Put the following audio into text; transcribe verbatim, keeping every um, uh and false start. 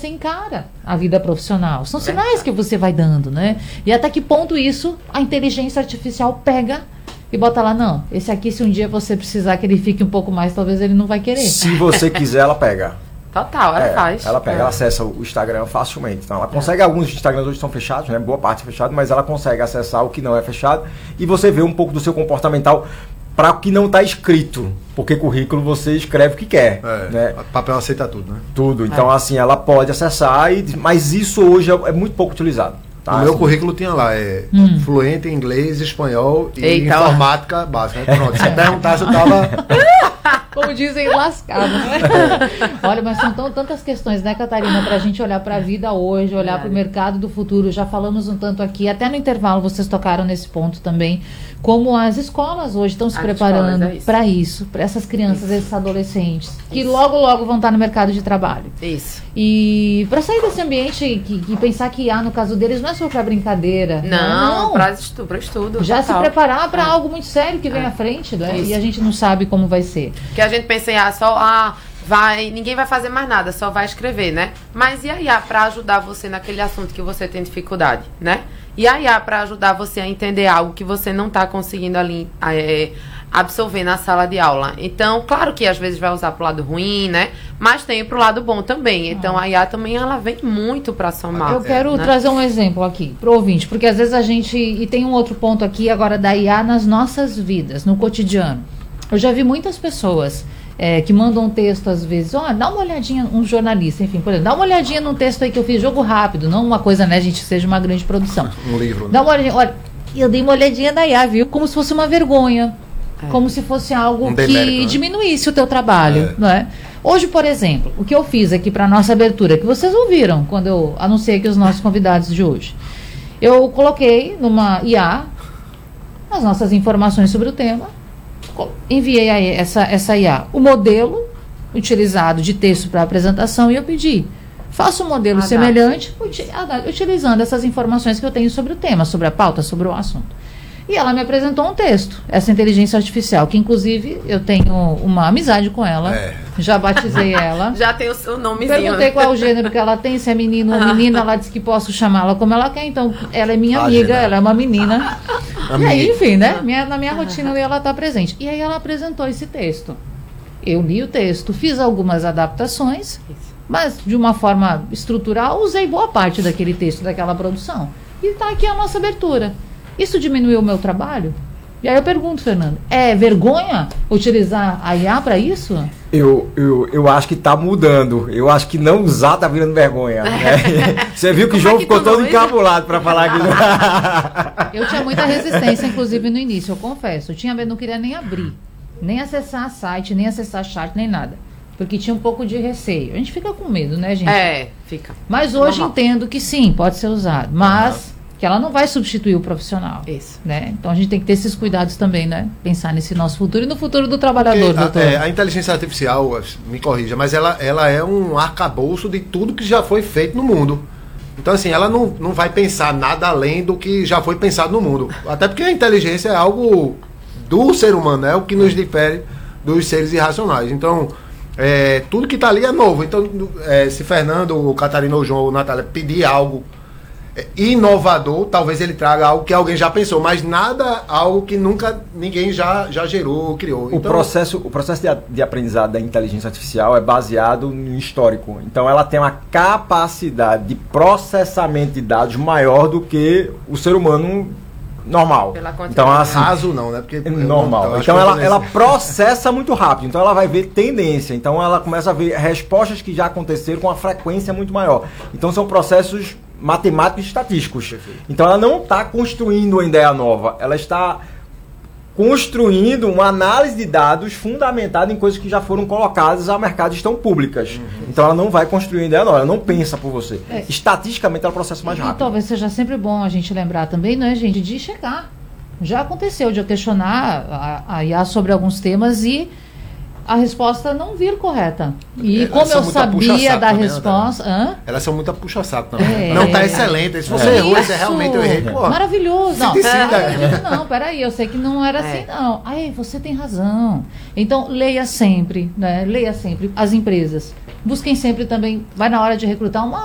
você encara a vida profissional. São sinais que você vai dando, né? E até que ponto isso a inteligência artificial pega e bota lá, não, esse aqui, se um dia você precisar que ele fique um pouco mais, talvez ele não vai querer. Se você quiser, ela pega. Total, ela é, faz. Ela pega, é. ela acessa o Instagram facilmente. Então ela consegue, é. alguns Instagrams hoje estão fechados, né? Boa parte é fechado, mas ela consegue acessar o que não é fechado e você vê um pouco do seu comportamental para o que não está escrito. Porque currículo você escreve o que quer. É, né? O papel aceita tudo, né? Tudo. Então, é. assim, ela pode acessar, e, mas isso hoje é, é muito pouco utilizado. Tá? O meu assim, currículo tinha lá, é Hum. fluente em inglês, espanhol e Eita, informática básica. Né? Pronto, se perguntasse, eu tava... Como dizem, lascado, né? Olha, mas são tão, tantas questões, né, Catarina, para a gente olhar para a vida hoje, olhar para o mercado do futuro. Já falamos um tanto aqui, até no intervalo vocês tocaram nesse ponto também, como as escolas hoje estão se As preparando escolas, é isso. para isso, para essas crianças, Isso. esses adolescentes, que Isso. logo, logo vão estar no mercado de trabalho. Isso. E para sair desse ambiente que, que pensar que há, no caso deles, não é só para brincadeira. Não, não. para estudo, para estudo. Já total. se preparar para É. algo muito sério que vem É. à frente, né? Isso. E a gente não sabe como vai ser. Que a gente pensa em ah, só ah, vai, ninguém vai fazer mais nada, só vai escrever, né? Mas e a I A para ajudar você naquele assunto que você tem dificuldade, né? E a I A para ajudar você a entender algo que você não está conseguindo ali é, absorver na sala de aula. Então, claro que às vezes vai usar pro lado ruim, né? Mas tem pro lado bom também. Então, a I A também ela vem muito para somar. Eu quero né? trazer um exemplo aqui pro ouvinte, porque às vezes a gente, e tem um outro ponto aqui agora da I A nas nossas vidas, no cotidiano. Eu já vi muitas pessoas é, que mandam um texto às vezes, ó, dá uma olhadinha, um jornalista, enfim, por exemplo, dá uma olhadinha num texto aí que eu fiz, jogo rápido, não uma coisa, né, gente, que seja uma grande produção. Um livro, né? Dá uma olhadinha, olha, eu dei uma olhadinha na I A, viu? Como se fosse uma vergonha, É. como se fosse algo Um que demérito, né? diminuísse o teu trabalho, É. não é? Hoje, por exemplo, o que eu fiz aqui para nossa abertura, que vocês ouviram quando eu anunciei aqui os nossos convidados de hoje, eu coloquei numa I A as nossas informações sobre o tema, co- enviei a essa, essa I A o modelo utilizado de texto para apresentação e eu pedi, faça um modelo Adapte. semelhante, uti- adapte, utilizando essas informações que eu tenho sobre o tema, sobre a pauta, sobre o assunto. E ela me apresentou um texto, essa inteligência artificial, que inclusive eu tenho uma amizade com ela, É. já batizei ela. Já tem o seu nomezinho. Perguntei qual é o gênero que ela tem, se é menino ou menina, ela disse que posso chamá-la como ela quer, então ela é minha Ah, amiga, gênero. ela é uma menina. E aí, Amiga. enfim, né? Minha, na minha rotina ali ela está presente. E aí ela apresentou esse texto. Eu li o texto, fiz algumas adaptações, mas de uma forma estrutural, usei boa parte daquele texto, daquela produção. E está aqui a nossa abertura. Isso diminuiu o meu trabalho? E aí eu pergunto, Fernando, é vergonha utilizar a I A para isso? Eu, eu, eu acho que tá mudando. Eu acho que não usar tá virando vergonha. Né? Você viu que o Como João é que ficou tu todo não- encabulado para falar que Eu tinha muita resistência, inclusive no início, eu confesso. Eu tinha medo, não queria nem abrir, nem acessar site, nem acessar chat, nem nada. Porque tinha um pouco de receio. A gente fica com medo, né, gente? É, fica. Mas hoje Normal. entendo que sim, pode ser usado. Mas que ela não vai substituir o profissional. Isso. Né? Então a gente tem que ter esses cuidados também, né? Pensar nesse nosso futuro e no futuro do trabalhador, Porque a, doutor. é, a inteligência artificial, me corrija, mas ela, ela é um arcabouço de tudo que já foi feito no mundo. Então, assim, ela não, não vai pensar nada além do que já foi pensado no mundo. Até porque a inteligência é algo do ser humano, é o que nos difere dos seres irracionais. Então, é, tudo que está ali é novo. Então, é, se Fernando, o Catarina, o João ou Natália pedir algo é, inovador, talvez ele traga algo que alguém já pensou, mas nada algo que nunca ninguém já, já gerou, criou. O Então, processo, o processo de, a- de aprendizado da inteligência artificial é baseado no histórico. Então ela tem uma capacidade de processamento de dados maior do que o ser humano normal. Pela quantidade. Então assim, raso não, né? Porque é normal. eu acho Então que eu ela, tô ela nesse- processa muito rápido. Então ela vai ver tendência. Então ela começa a ver respostas que já aconteceram com uma frequência muito maior. Então são processos matemáticos e estatísticos. Então ela não está construindo uma ideia nova. Ela está construindo uma análise de dados fundamentada em coisas que já foram colocadas ao mercado e estão públicas. Então ela não vai construir uma ideia nova. Ela não pensa por você. É. Estatisticamente ela processa mais E rápido. talvez seja sempre bom a gente lembrar também, não é, gente, de checar. Já aconteceu de eu questionar a, a I A sobre alguns temas e a resposta não vir correta. E Elas como são eu muito sabia puxa-saco da também, né, resposta... Hã? Elas são muito a puxa-saco também. É. Não tá excelente. Se você É. errou, Isso. você realmente eu errei. Pô, Maravilhoso. se Não, decida. peraí, não, peraí, eu sei que não era É. assim, não. Aí, você tem razão. Então, leia sempre, né? Leia sempre. As empresas Busquem sempre também, vai na hora de recrutar uma